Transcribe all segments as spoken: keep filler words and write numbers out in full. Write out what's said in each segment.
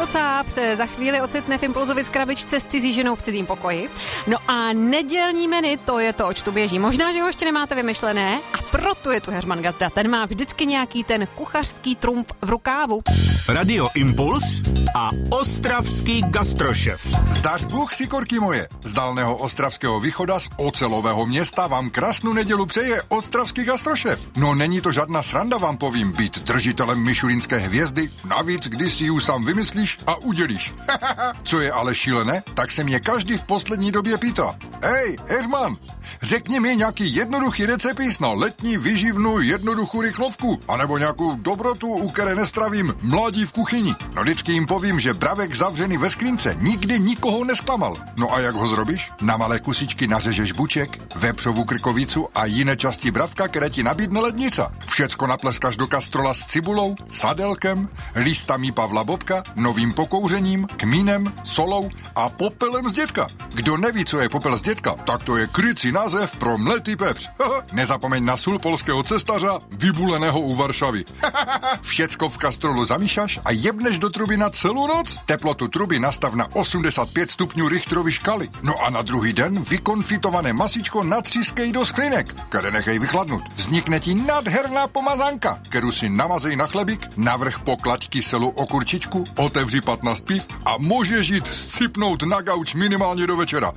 Ocáb se za chvíli ocitne v Impulzovic krabičce s cizí ženou v cizím pokoji. No a nedělní menu, to je to, oč tu běží. Možná, že ho ještě nemáte vymyšlené a proto je tu Heřman Gazda. Ten má vždycky nějaký ten kuchařský trumf v rukávu. Radio Impuls a ostravský gastrošef. Zdař Bůh, sikorky moje. Z dálného ostravského východa z ocelového města vám krásnou nedělu přeje ostravský gastrošef. No není to žádná sranda, vám povím, být držitelem michelinské hvězdy, navíc když si ji sám vymyslíš a udělíš. Co je ale šílené, tak se mě každý v poslední době pýtá. Hej, Heřman, řekni mi nějaký jednoduchý recepis na letní vyživnou jednoduchou rychlovku, anebo nějakou dobrotu, u které nestravím mládí v kuchyni. No vždycky jim povím, že bravek zavřený ve skrince nikdy nikoho nesklamal. No a jak ho zrobíš? Na malé kusičky nařežeš buček, vepřovou krkovicu a jiné části bravka, které ti nabídne lednica. Všecko napleskaš do kastrola s cibulou, sadelkem, listami Pavla Bobka, novým pokouřením, kmínem, solou a popelem z dětka. Kdo neví, co je popel z dětka, tak to je krycí název pro mletý pepř. Nezapomeň na sůl polského cestaře, vybuleného u Varšavy. Všecko v kastrolu zamíšáš a jebneš do truby na celou noc. Teplotu truby nastav na osmdesát pět stupňů Richterovy škály. No a na druhý den vykonfitované masičko natřískej do sklinek, které nechej vychladnout. Vznikne ti nádherná pomazánka, kterou si namazej na chlebík, navrch poklaď kyselou okurčičku, otevři patnáct piv a můžeš jít scipnout na gauč minimálně do večera.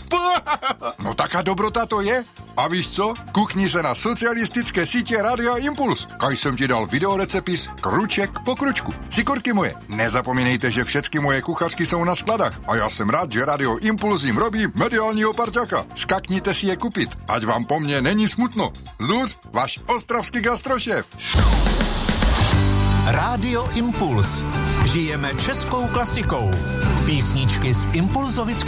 No taká dobrota to je. A víš co? Kuchni se na socialistické sítě Rádia Impuls. Kaj jsem ti dal videorecepis kruček po kručku. Sikorky moje, nezapomínejte, že všechny moje kuchařky jsou na skladách a já jsem rád, že Radio Impuls jim robí mediálního parťaka. Skakněte si je kupit, ať vám po mně není smutno. Zduř, váš ostravský gastrošef. Radio Impuls. Žijeme českou klasikou. Písničky z Impulzovic